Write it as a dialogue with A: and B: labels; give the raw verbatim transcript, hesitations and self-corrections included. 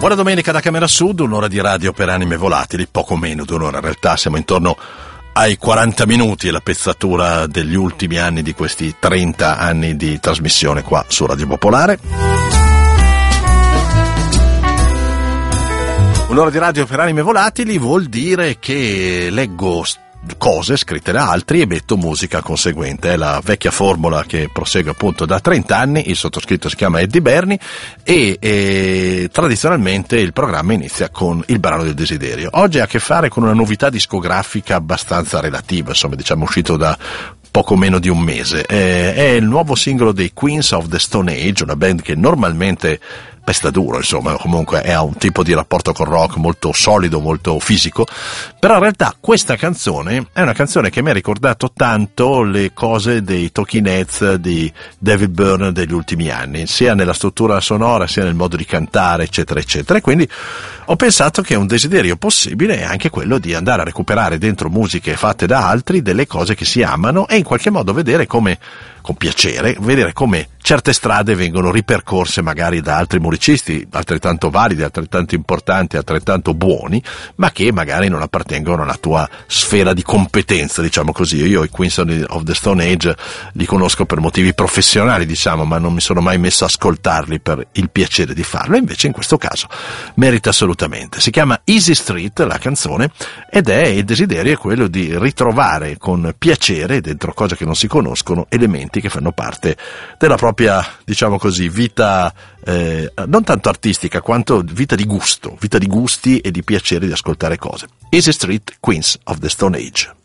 A: Buona domenica da Camera Sud, un'ora di radio per anime volatili, poco meno di un'ora in realtà, siamo intorno ai quaranta minuti, è la pezzatura degli ultimi anni di questi trenta anni di trasmissione qua su Radio Popolare. Un'ora di radio per anime volatili vuol dire che leggo cose scritte da altri e metto musica conseguente. È la vecchia formula che prosegue appunto da trenta anni. Il sottoscritto si chiama Eddie Berni e, e tradizionalmente il programma inizia con il brano del desiderio. Oggi ha a che fare con una novità discografica abbastanza relativa, insomma, diciamo uscito da poco meno di un mese. Eh, è il nuovo singolo dei Queens of the Stone Age, una band che normalmente pesta duro, insomma, comunque ha un tipo di rapporto col rock molto solido, molto fisico, però in realtà questa canzone è una canzone che mi ha ricordato tanto le cose dei Talking Heads di David Byrne degli ultimi anni, sia nella struttura sonora sia nel modo di cantare, eccetera eccetera, e quindi ho pensato che un desiderio possibile è anche quello di andare a recuperare dentro musiche fatte da altri delle cose che si amano e in qualche modo vedere come, con piacere, vedere come certe strade vengono ripercorse magari da altri musicisti altrettanto validi, altrettanto importanti, altrettanto buoni, ma che magari non appartengono alla tua sfera di competenza, diciamo così. Io i Queens of the Stone Age li conosco per motivi professionali, diciamo, ma non mi sono mai messo a ascoltarli per il piacere di farlo, invece in questo caso merita assolutamente. Si chiama Easy Street la canzone ed è il desiderio è quello di ritrovare con piacere dentro cose che non si conoscono elementi che fanno parte della propria, diciamo così, vita eh, non tanto artistica quanto vita di gusto, vita di gusti e di piacere di ascoltare cose. Easy Street, Queens of the Stone Age.